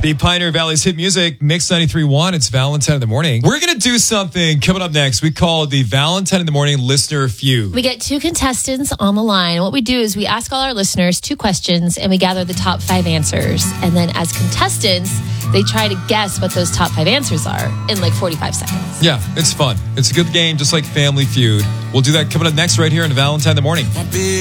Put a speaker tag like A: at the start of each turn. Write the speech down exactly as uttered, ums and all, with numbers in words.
A: The Pioneer Valley's hit music, Mix ninety-three point one. It's Valentine in the Morning. We're going to do something coming up next. We call it the Valentine in the Morning Listener Feud.
B: We get two contestants on the line. What we do is we ask all our listeners two questions and we gather the top five answers. And then as contestants, they try to guess what those top five answers are in like forty-five seconds.
A: Yeah, it's fun. It's a good game, just like Family Feud. We'll do that coming up next right here on Valentine in the Morning.